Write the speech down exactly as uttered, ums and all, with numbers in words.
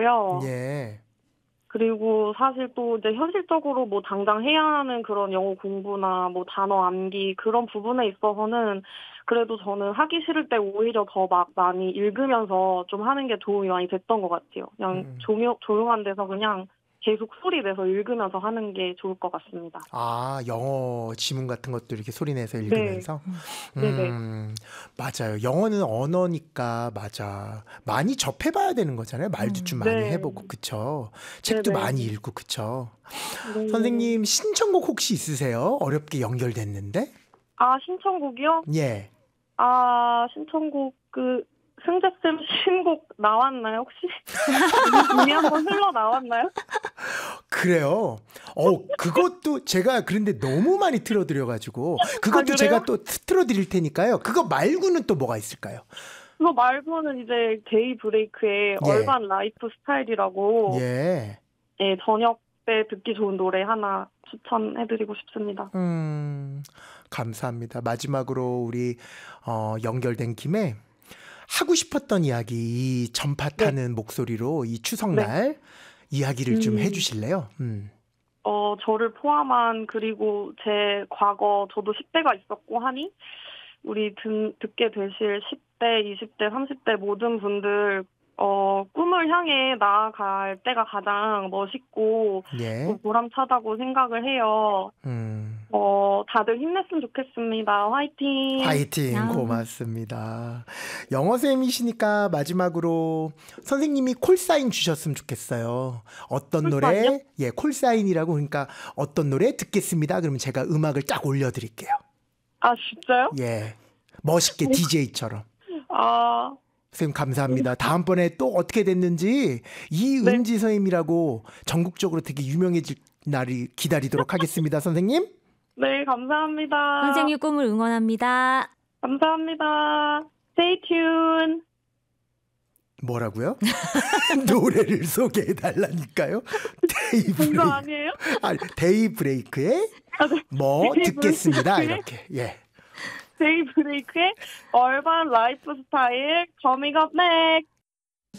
있고요. 예. 그리고 사실 또 이제 현실적으로 뭐 당장 해야 하는 그런 영어 공부나 뭐 단어 암기 그런 부분에 있어서는 그래도 저는 하기 싫을 때 오히려 더 막 많이 읽으면서 좀 하는 게 도움이 많이 됐던 것 같아요. 그냥 음. 조용, 조용한 데서 그냥 계속 소리 내서 읽으면서 하는 게 좋을 것 같습니다. 아, 영어 지문 같은 것도 이렇게 소리 내서 네. 읽으면서? 네네. 음, 맞아요. 영어는 언어니까, 맞아. 많이 접해봐야 되는 거잖아요. 말도 좀 음. 많이 네. 해보고, 그쵸? 책도 네네. 많이 읽고, 그쵸? 네. 선생님, 신청곡 혹시 있으세요? 어렵게 연결됐는데? 아, 신청곡이요? 예. 아, 신청곡, 그, 승재쌤 신곡 나왔나요, 혹시? 이미 한번 흘러나왔나요? 그래요. 어, 그것도 제가 그런데 너무 많이 틀어드려가지고, 아, 그것도 그래요? 제가 또 트- 틀어드릴 테니까요. 그거 말고는 또 뭐가 있을까요? 그거 말고는 이제 데이 브레이크의 예. 얼반 라이프 스타일이라고, 예. 예, 저녁 때 듣기 좋은 노래 하나 추천해드리고 싶습니다. 음, 감사합니다. 마지막으로 우리, 어, 연결된 김에 하고 싶었던 이야기, 이 전파 네. 타는 목소리로 이 네. 추석날 이야기를 좀 음, 해주실래요? 음. 어, 저를 포함한, 그리고 제 과거, 저도 십 대가 있었고 하니, 우리 듣, 듣게 되실 십 대, 이십 대, 삼십 대 모든 분들, 어, 꿈을 향해 나아갈 때가 가장 멋있고, 또 예. 보람차다고 생각을 해요. 음. 어, 다들 힘냈으면 좋겠습니다. 화이팅! 화이팅! 아. 고맙습니다. 영어쌤이시니까 마지막으로 선생님이 콜사인 주셨으면 좋겠어요. 어떤 콜사인이요? 노래, 예, 콜사인이라고, 그러니까 어떤 노래 듣겠습니다. 그러면 제가 음악을 딱 올려드릴게요. 아, 진짜요? 예. 멋있게 디제이처럼. 아, 선생님 감사합니다. 다음번에 또 어떻게 됐는지 네. 이은지 선생님이라고 전국적으로 되게 유명해질 날이 기다리도록 하겠습니다. 선생님. 네, 감사합니다. 선생님 꿈을 응원합니다. 감사합니다. Stay tuned. 뭐라고요? 노래를 소개해 달라니까요. 데이 그거 브레이크. 아니에요? 아니, 데이 브레이크의 아, 네. 뭐 데이 듣겠습니다. 브레이크의 이렇게. 예. 데이 브레이크의 얼반 라이프 스타일 coming up next.